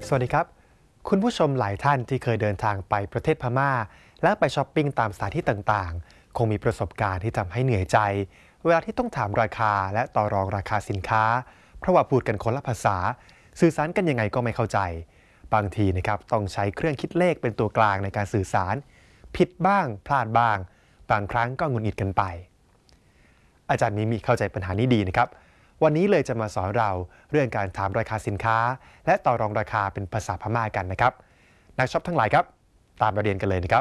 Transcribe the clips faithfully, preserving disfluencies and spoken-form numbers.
สวัสดีครับคุณผู้ชมหลายท่านที่เคยเดินทางไปประเทศพม่าและไปช้อปปิ้งตามสถานที่ต่างๆคงมีประสบการณ์ที่ทำให้เหนื่อยใจเวลาที่ต้องถามราคาและต่อรองราคาสินค้าเพราะว่าพูดกันคนละภาษาสื่อสารกันยังไงก็ไม่เข้าใจบางทีนะครับต้องใช้เครื่องคิดเลขเป็นตัวกลางในการสื่อสารผิดบ้างพลาดบ้างบางครั้งก็หงุดหงิดกันไปอาจารย์มิมิเข้าใจปัญหานี้ดีนะครับวันนี้เลยจะมาสอนเราเรื่องการถามราคาสินค้าและต่อรองราคาเป็นภาษาพม่ากันนะครับนักช็อปทั้งหลายครับตามมาเรียนกันเลยนะครับ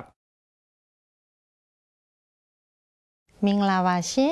มิงลาวาชิ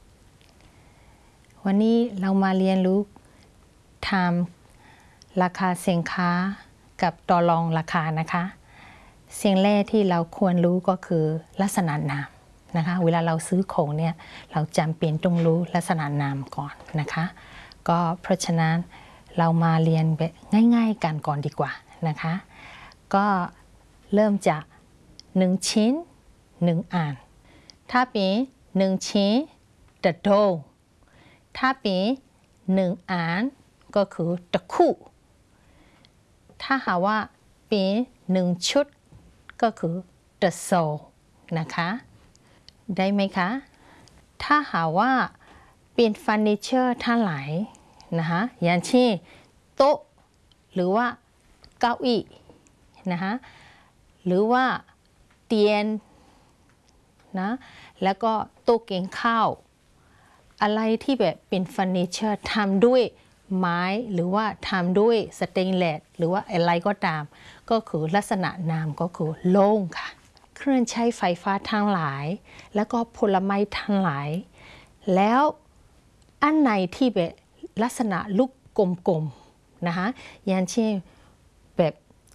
วันนี้เรามาเรียนรู้ถามราคาสินค้ากับต่อรองราคานะคะสิ่งแรกที่เราควรรู้ก็คือลักษณะนามนะคะเวลาเราซื้อของเนี่ยเราจำเป็นต้องรู้ลักษณะนามก่อนนะคะก็เพราะฉะนั้นเรามาเรียนแบบง่ายๆกันก่อนดีกว่านะคะก็เริ่มจากหนึ่งชิ้นหนึ่งอันถ้าเป็นหนึ่งชิ้นตะโดถ้าเป็นหนึ่งอันก็คือตะคู่ถ้าหากว่าเป็นหนึ่งชุดก็คือตะโซนะคะได้ไหมคะถ้าหากว่าเป็นเฟอร์นิเจอร์ทั้งหลายนะคะอย่างเช่นโต๊ะหรือว่าเก้าอี้นะคะหรือว่าเตียงนะแล้วก็โต๊ะกินข้าวอะไรที่แบบเป็นเฟอร์นิเจอร์ทำด้วยไม้หรือว่าทำด้วยสเตนเลสหรือว่าอะไรก็ตามก็คือลักษณะนามก็คือโล่งค่ะเครื่องใช้ไฟฟ้าทั้งหลายแล้วก็ผลไม้ทั้งหลายแล้วอันไหนที่แบบลักษณะลูกกลมๆนะคะอย่างเช่นแบบ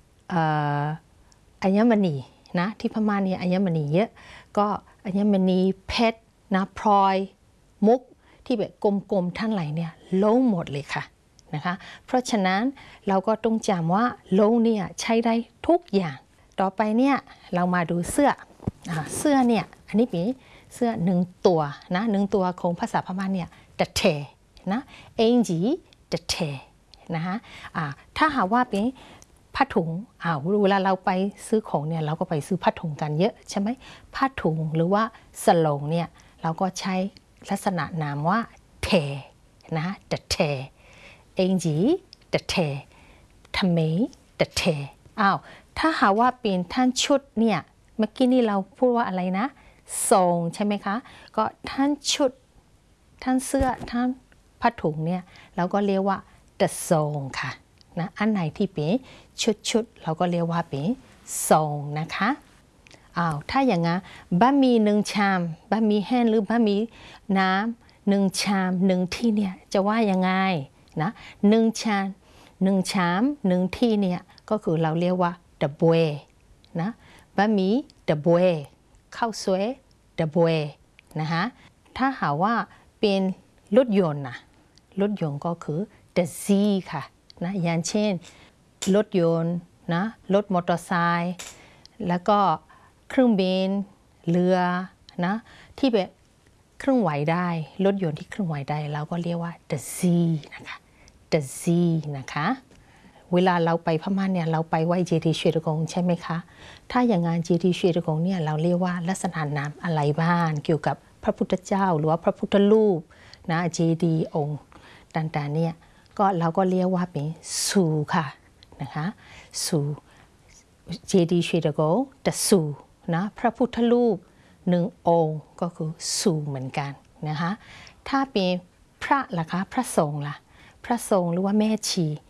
อัญมณีนะที่พม่าเนี่ยอัญมณีเยอะก็อัญมณีเพชรนะพลอยมุกที่แบบกลมๆทั้งหลายเนี่ยโล่งหมดเลยค่ะนะคะเพราะฉะนั้นเราก็ต้องจำว่าโล่งเนี่ยใช้ได้ทุกอย่างต่อไปเนี่ยเรามาดูเสื้อเสื้อเนี่ยอันนี้เป็นเสื้อหนึ่งตัวนะหนึ่งตัวของภาษาพม่าเนี่ยตะเทนะเอ็งจีตะเทนะคะถ้าหากว่าเป็นผ้าถุงอ่าเวลาเราไปซื้อของเนี่ยเราก็ไปซื้อผ้าถุงกันเยอะใช่ไหมผ้าถุงหรือว่าสโลงเนี่ยเราก็ใช้ลักษณะนามว่าเทนะตะเทเอ็งจีตะเททำไมตะเทอ้าวถ้าหากว่าเป็นท่านชุดเนี่ยเมื่อกี้นี่เราพูดว่าอะไรนะทรงใช่ไหมคะก็ท่านชุดท่านเสื้อท่านผ้าถุงเนี่ยเราก็เรียกว่าตะทรงค่ะนะอันไหนที่เป็นชุดชุดเราก็เรียกว่าเป็นทรงนะคะอ้าวถ้าอย่างงั้นบะหมี่หนึ่งชามบะหมี่แห้งหรือบะหมี่น้ำหนึ่งชามหนึ่งที่เนี่ยจะว่ายังไงนะหนึ่งชามหนึ่งชามหนึ่งที่เนี่ยก็คือเราเรียกว่าตะบวยนะบะหมี่ตะบวยข้าวสวยตะบวยนะคะถ้าหากว่าเป็นรถยนต์นะรถยนต์ก็คือตะซีค่ะนะอย่างเช่นรถยนต์นะรถมอเตอร์ไซค์แล้วก็เครื่องบินเรือนะที่แบบเครื่องไหวได้รถยนต์ที่เครื่องไหวได้เราก็เรียกว่าตะซีนะคะตะซีนะคะเวลาเราไปพม่าเนี่ยเราไปไหว้เจดีย์เชตกงใช่ไหมคะถ้าอย่างงานเจดีย์เชตกงเนี่ยเราเรียกว่าลักษณะนามอะไรบ้างเกี่ยวกับพระพุทธเจ้าหรือว่าพระพุทธรูปนะเจดีย์องค์ต่างๆเนี่ยก็เราก็เรียกว่าเป็นสูค่ะนะคะสูเจดีย์เชตกงตะสูนะพระพุทธรูปหนึ่งองค์ก็คือสูเหมือนกันนะคะถ้าเป็นพระล่ะคะพระสงฆ์ล่ะพระสงฆ์หรือว่าแม่ชี